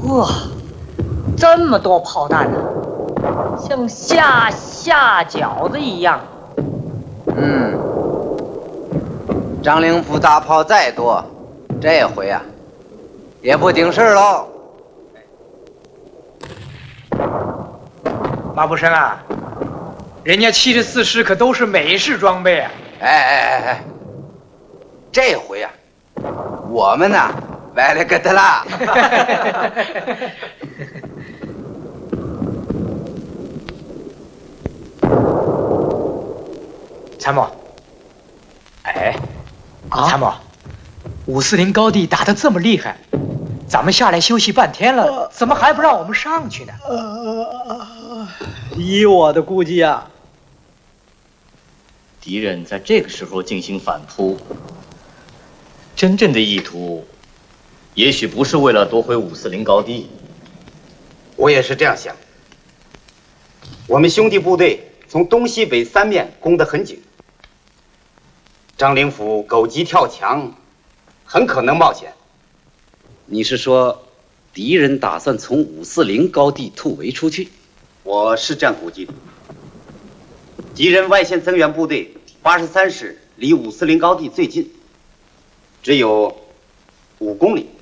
哇，这么多炮弹呢、像下饺子一样。 张灵甫大炮再多，这回啊，也不顶事喽。 马步生啊，人家74师可都是美式装备啊！ 哎，这回啊，我们呢歪了个的啦。 参谋，参谋，540高地打得这么厉害，咱们下来休息半天了，怎么还不让我们上去呢？ 依我的估计啊， 敌人在这个时候进行反扑，真正的意图，也许不是为了夺回540高地。 我也是这样想。我们兄弟部队从东西北三面攻得很紧，张灵甫狗急跳墙，很可能冒险。 你是说，敌人打算从540高地突围出去？ 我是这样估计的。敌人外线增援部队83师离540高地最近，只有5公里。